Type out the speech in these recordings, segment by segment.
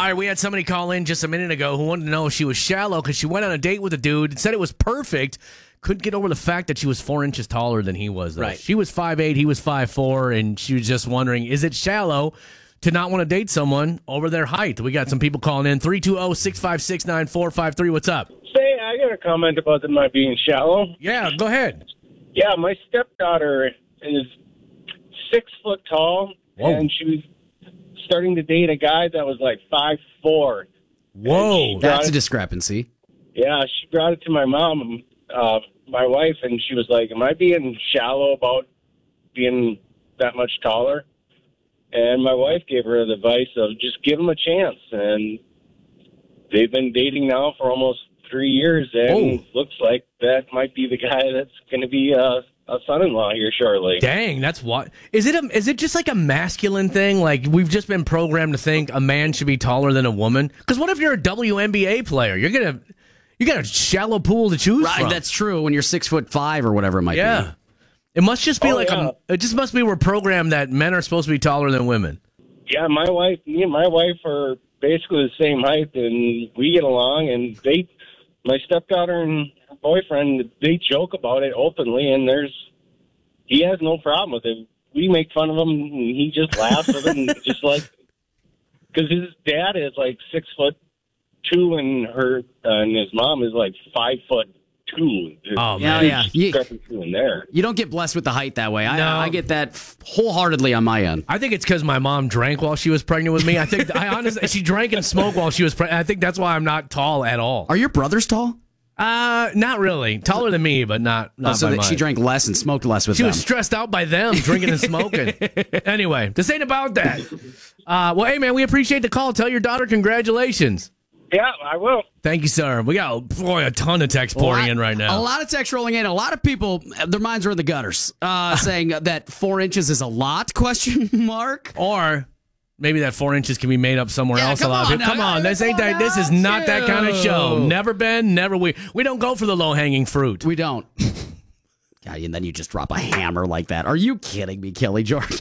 right, we had somebody call in just a minute ago who wanted to know if she was shallow because she went on a date with a dude and said it was perfect. Couldn't get over the fact that she was 4 inches taller than he was. Though. Right. She was 5'8", he was 5'4", and she was just wondering, is it shallow to not want to date someone over their height? We got some people calling in. 320-656-9453. What's up? Say, I got a comment about my being shallow. Yeah, go ahead. Yeah, my stepdaughter is 6 foot tall, Whoa. and she was starting to date a guy that was like 5'4". Whoa. That's a discrepancy. Yeah, she brought it to my mom, my wife, and she was like, am I being shallow about being that much taller? And my wife gave her the advice of just give him a chance. And they've been dating now for almost 3 years, and looks like that might be the guy that's going to be a son-in-law here shortly. Dang, that's what. Is it just like a masculine thing? Like we've just been programmed to think a man should be taller than a woman? Because what if you're a WNBA player? You got a shallow pool to choose from. Right, that's true when you're 6'5" or whatever it might be. Yeah. It must just be it just must be we're programmed that men are supposed to be taller than women. Yeah, me and my wife are basically the same height, and we get along, and my stepdaughter and her boyfriend, they joke about it openly, and he has no problem with it. We make fun of him, and he just laughs at it, and just like, because his dad is like 6'2", and his mom is like 5'2". Oh, yeah. In there. You don't get blessed with the height that way. No. I get that wholeheartedly on my end. I think it's because my mom drank while she was pregnant with me. I think honestly, she drank and smoked while she was pregnant. I think that's why I'm not tall at all. Are your brothers tall? Not really. Taller than me, but not so by that much. she drank less and smoked less with She them. was stressed out by them drinking and smoking. Anyway, this ain't about that. Well, hey, man, we appreciate the call. Tell your daughter congratulations. Yeah, I will. Thank you, sir. We got a ton of text pouring in right now. A lot of text rolling in. A lot of people, their minds are in the gutters, saying that 4 inches is a lot, question mark. Or maybe that 4 inches can be made up somewhere else. Come on, This ain't that. This is not that kind of show. Never been, never we. We don't go for the low-hanging fruit. We don't. God, and then you just drop a hammer like that. Are you kidding me, Kelly George?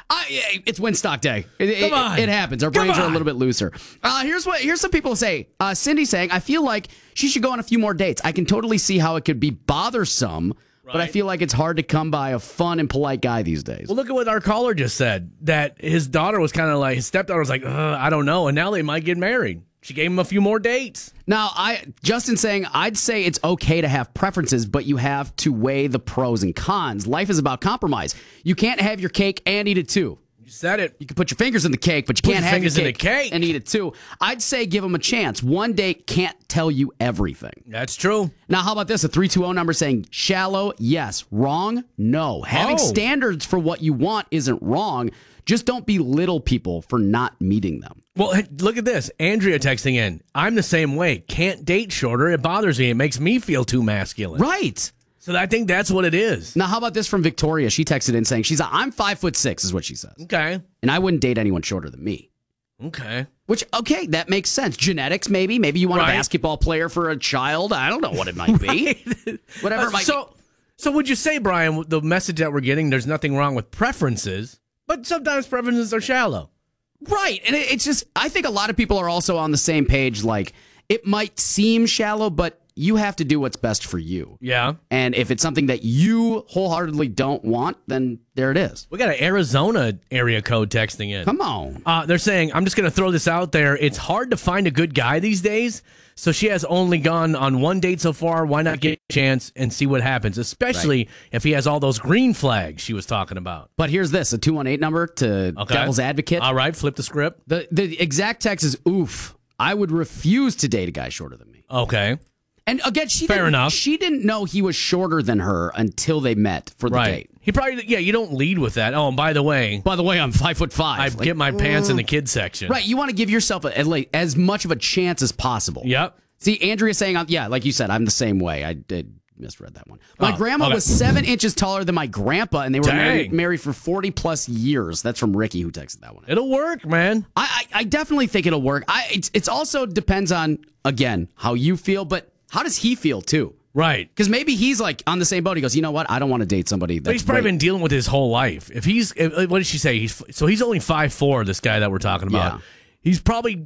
It's Winstock Day. Come on. It happens. Our brains are a little bit looser. Here's some people say. Cindy saying, I feel like she should go on a few more dates. I can totally see how it could be bothersome, but I feel like it's hard to come by a fun and polite guy these days. Well, look at what our caller just said. That his daughter was kind of like, his stepdaughter was like, I don't know. And now they might get married. She gave him a few more dates. Now, Justin saying, I'd say it's okay to have preferences, but you have to weigh the pros and cons. Life is about compromise. You can't have your cake and eat it too. You said it. You can put your fingers in the cake, but you can't have your fingers in the cake and eat it too. I'd say give them a chance. One date can't tell you everything. That's true. Now, how about this? A 320 number saying shallow, yes. Wrong, no. Having standards for what you want isn't wrong. Just don't belittle people for not meeting them. Well, look at this. Andrea texting in. I'm the same way. Can't date shorter. It bothers me. It makes me feel too masculine. Right. So I think that's what it is. Now, how about this from Victoria? She texted in saying, I'm 5'6", is what she says. Okay. And I wouldn't date anyone shorter than me. Okay. Which, okay, that makes sense. Genetics, maybe. Maybe you want a basketball player for a child. I don't know what it might be. Whatever it might be. So would you say, Brian, the message that we're getting, there's nothing wrong with preferences, but sometimes preferences are shallow. Right. And it's just, I think a lot of people are also on the same page. Like, it might seem shallow, but you have to do what's best for you. Yeah. And if it's something that you wholeheartedly don't want, then there it is. We got an Arizona area code texting in. Come on. They're saying, I'm just going to throw this out there. It's hard to find a good guy these days. So she has only gone on one date so far. Why not get a chance and see what happens, especially if he has all those green flags she was talking about. But here's this, a 218 number to Devil's Advocate. All right, flip the script. The exact text is, oof, I would refuse to date a guy shorter than me. Okay. And again, she didn't know he was shorter than her until they met for the date. He probably, you don't lead with that. Oh, and by the way, I'm 5'5". I get my pants in the kids section. Right, you want to give yourself as much of a chance as possible. Yep. See, Andrea saying, like you said, I'm the same way. I did misread that one. My grandma was 7 inches taller than my grandpa, and they were married for 40 plus years. That's from Ricky, who texted that one. It'll work, man. I definitely think it'll work. It's also depends on, again, how you feel, but how does he feel too? Right. Because maybe he's like on the same boat. He goes, you know what? I don't want to date somebody that's. But he's probably been dealing with his whole life. What did she say? He's only 5'4", this guy that we're talking about. Yeah. He's probably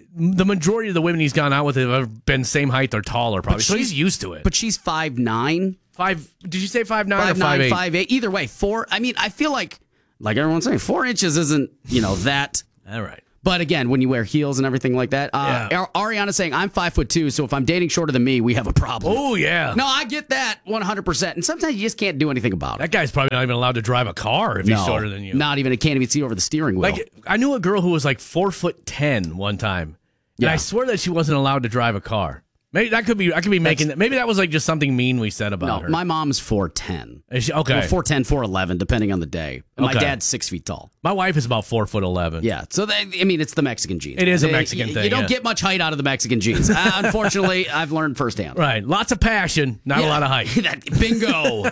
the majority of the women he's gone out with have been same height or taller, probably. So he's used to it. But she's 5'9". Did you say 5'9" or 5'9", 5'8"? 5'8". Either way, 4. I mean, I feel like everyone's saying, 4 inches isn't, that. All right. But again, when you wear heels and everything like that, Ariana's saying, I'm 5'2", so if I'm dating shorter than me, we have a problem. Oh, yeah. No, I get that 100%. And sometimes you just can't do anything about it. That guy's probably not even allowed to drive a car if he's shorter than you. Not even. It can't even see over the steering wheel. Like, I knew a girl who was like 4'10" one time. And I swear that she wasn't allowed to drive a car. Maybe I could be making that. Maybe that was like just something mean we said about her. My mom's 4'10". Is she, okay. Well, 4'10", 4'11", depending on the day. My Okay. dad's 6 feet tall. My wife is about 4'11". Yeah. So, it's the Mexican genes. It is a Mexican thing. You don't yeah. get much height out of the Mexican genes. Unfortunately, I've learned firsthand. Right. Lots of passion, not a lot of height. Bingo.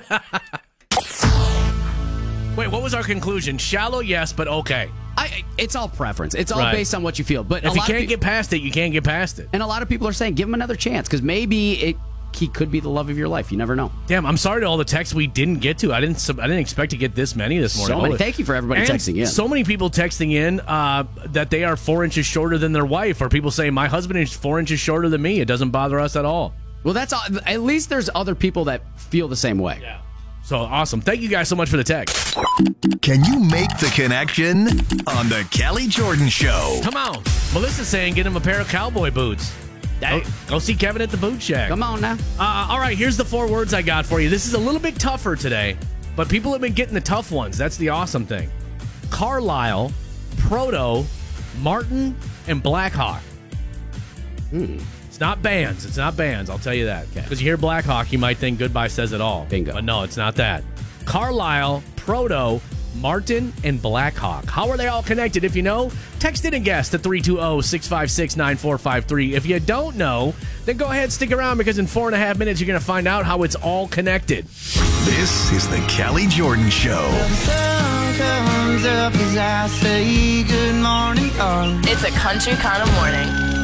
Wait, what was our conclusion? Shallow, yes, but okay. It's all preference. It's all based on what you feel. But if you can't get past it, you can't get past it. And a lot of people are saying, give him another chance, because maybe he could be the love of your life. You never know. Damn, I'm sorry to all the texts we didn't get to. I didn't expect to get this many this morning. So many. Thank you for everybody texting in. So many people texting in that they are 4 inches shorter than their wife, or people saying my husband is 4 inches shorter than me. It doesn't bother us at all. Well, that's at least there's other people that feel the same way. Yeah. So awesome. Thank you guys so much for the text. Can you make the connection on the Kelly Jordan Show? Come on. Melissa's saying get him a pair of cowboy boots. Go see Kevin at the Boot Shack. Come on now. All right, here's the 4 words I got for you. This is a little bit tougher today, but people have been getting the tough ones. That's the awesome thing. Carlisle, Proto, Martin, and Blackhawk. It's not bands. I'll tell you that. Because you hear Blackhawk, you might think Goodbye Says It All. Bingo. But no, it's not that. Carlisle, Proto, Martin, and Blackhawk. How are they all connected? If you know, text in and guess to 320-656-9453. If you don't know, then go ahead, stick around, because in 4.5 minutes, you're going to find out how it's all connected. This is the Kelly Jordan Show. The sun comes up as I say good morning, darling. It's a country kind of morning.